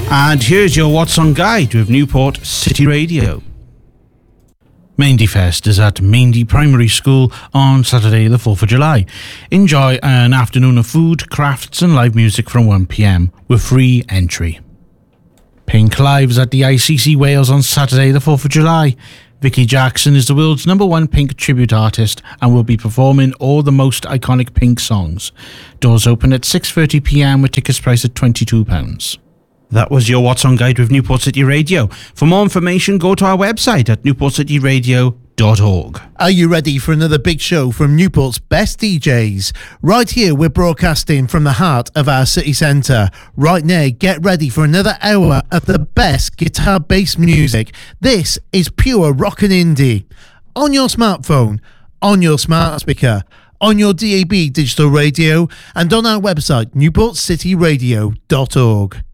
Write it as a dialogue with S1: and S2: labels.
S1: And here's your What's On guide with Newport City Radio. Maindee Fest is at Maindee Primary School on Saturday the 4th of July. Enjoy an afternoon of food, crafts and live music from 1 p.m. with free entry. Pink Lives at the ICC Wales on Saturday the 4th of July. Vicky Jackson is the world's #1 Pink tribute artist and will be performing all the most iconic Pink songs. Doors open at 6:30 p.m. with tickets priced at £22. That was your What's On guide with Newport City Radio. For more information, go to our website at newportcityradio.org.
S2: Are you ready for another big show from Newport's best DJs? Right here, we're broadcasting from the heart of our city centre. Right now, get ready for another hour of the best guitar-based music. This is pure rock and indie. On your smartphone, on your smart speaker, on your DAB digital radio, and on our website, newportcityradio.org.